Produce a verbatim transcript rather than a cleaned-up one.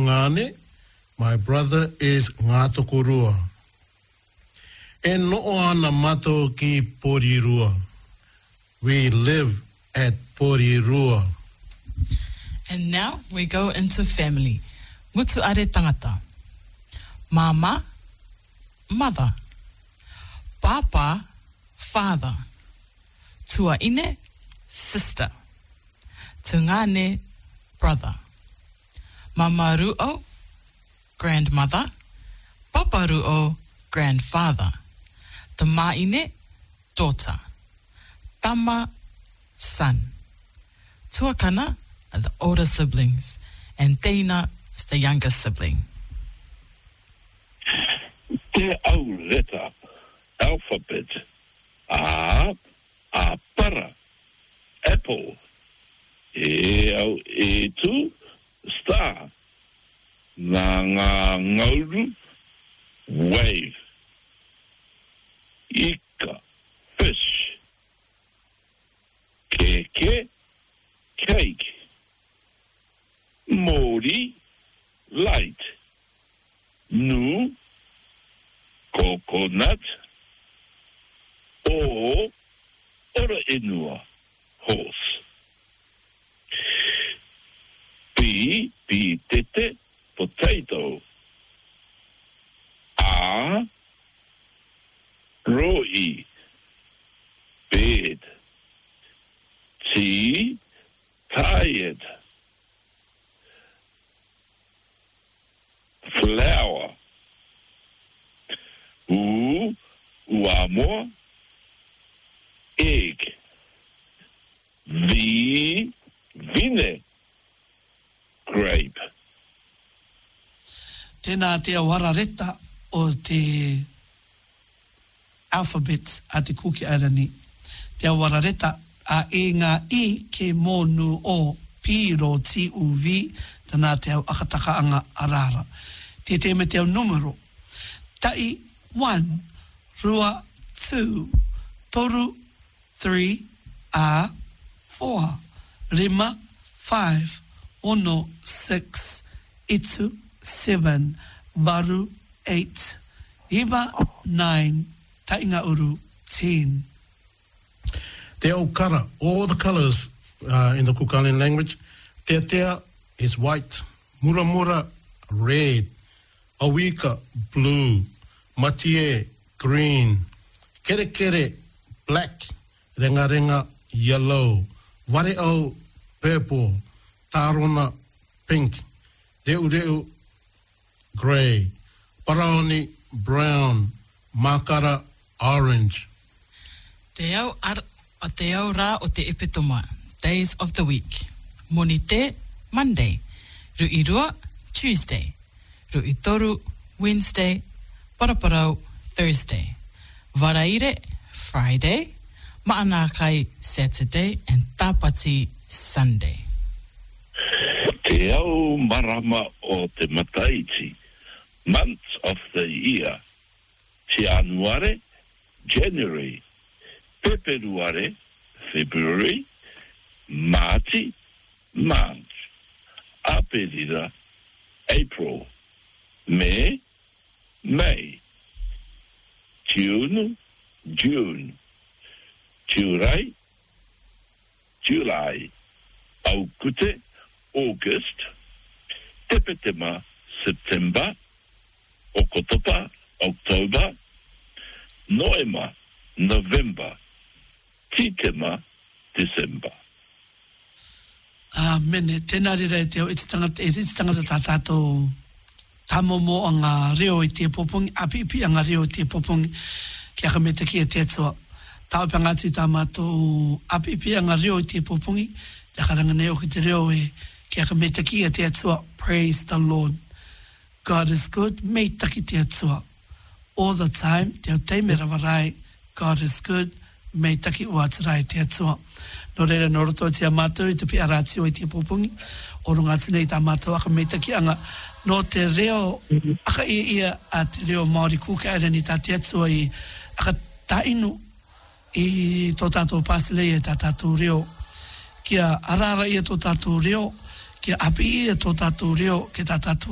Ngane. My brother is Ngātokorua. E no'o ana mato ki Porirua. We live at Porirua. And now we go into family. Mutu are tangata. Mama, mother. Papa, father. Tuaine, sister. Tungane, brother. Mama ru'o, grandmother. Papa ru'o, grandfather. Tamaine, daughter. Tama, son. Tuakana are the older siblings, and Teina is the younger sibling. Te au letter, alphabet. A, a para, apple. E au e tu, star. Ngā ngā ngauru, wave. Ika, fish. Keke, cake. Mori, light. Nu, coconut. O, ora inua, horse. P, P, tete, potato. A, roi, bed. T, tired. Flower. U, uamua. Egg. V, vine. Grape. Tēnā te awarareta o te alphabet a te kuki arani. Te awarareta a e ngā I ke mōnu o piro ti u vi tana te au akataka anga arara. Te te me te au numero. Tai, one, rua, two, toru, three, a, four, rima, five, ono, six, itu, seven, varu, eight, iwa, nine, tainga uru, ten. Te au kara, all the colors uh, in the Kukalin language. Te tea is white, mura mura, red, awika, blue, matie, green, kere kere, black, renga renga, yellow, wareo, purple, tarona, pink, reu reu, grey, paraoni, brown, makara, orange. Te au ar o te au rā o te epitoma, days of the week. Moni te, Monday. Ruirua, Tuesday. Ruitoru, Wednesday. Paraparau, Thursday. Varaire, Friday. Maanakai, Saturday. And Tapati, Sunday. Te au marama o te mataiti. Months of the year. Te anuare, January. Peperuare, February. Marti, March. Aperira, April. May, May. June, June. July, July. Augute, August. Tepetema, September. Okotopa, October. Noema, November. Titema, December. Ah, mene, tēnā rira e te au, e te tangata, e te tangata tā tātou tamomo a ngā reo i te popongi, apipi a ngā reo i te popongi, ki aka me te ki e te atua. Tāu pia ngātu i tā mātou apipi a ngā reo i te popongi, te akaranga neo ki te reo e, ki aka me te ki e te atua. Praise the Lord. God is good, mei taki te atua. All the time, te au teime rawarai, God is good, mei taki ua atarai te atua. No reira no roto te amato i te pia ratio i te popungi, o runga tine i ta amato aka me taki anga, no te reo, aka ia ia a te reo Māori kuka ere ni ta te atua i aka tainu i tō tātou pāsile e tā tātou reo, kia arara ia tō tātou reo, kia api ia tō tātou reo, ke tā tātou